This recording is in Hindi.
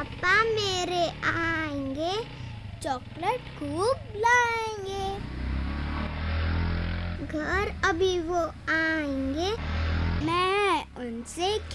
पापा मेरे आएंगे, चॉकलेट खूब लाएंगे। घर अभी वो आएंगे, मैं उनसे